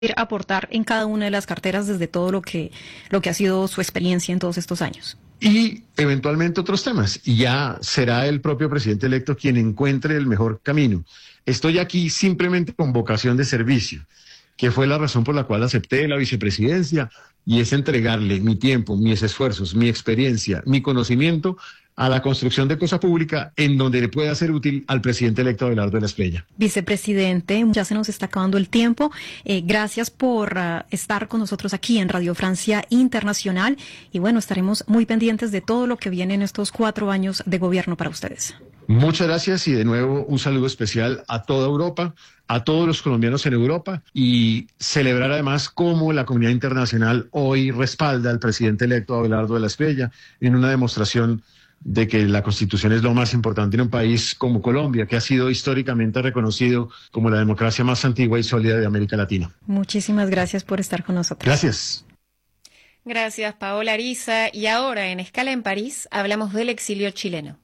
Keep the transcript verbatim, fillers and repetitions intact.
aportar en cada una de las carteras desde todo lo que, lo que ha sido su experiencia en todos estos años. Y eventualmente otros temas. Y ya será el propio presidente electo quien encuentre el mejor camino. Estoy aquí simplemente con vocación de servicio, que fue la razón por la cual acepté la vicepresidencia, y es entregarle mi tiempo, mis esfuerzos, mi experiencia, mi conocimiento a la construcción de cosa pública en donde le pueda ser útil al presidente electo Abelardo de la Espriella. Vicepresidente, ya se nos está acabando el tiempo. Eh, gracias por uh, estar con nosotros aquí en Radio Francia Internacional. Y bueno, estaremos muy pendientes de todo lo que viene en estos cuatro años de gobierno para ustedes. Muchas gracias y de nuevo un saludo especial a toda Europa, a todos los colombianos en Europa, y celebrar además cómo la comunidad internacional hoy respalda al presidente electo Abelardo de la Espriella en una demostración de que la Constitución es lo más importante en un país como Colombia, que ha sido históricamente reconocido como la democracia más antigua y sólida de América Latina. Muchísimas gracias por estar con nosotros. Gracias. Gracias, Paola Ariza. Y ahora, en Escala en París, hablamos del exilio chileno.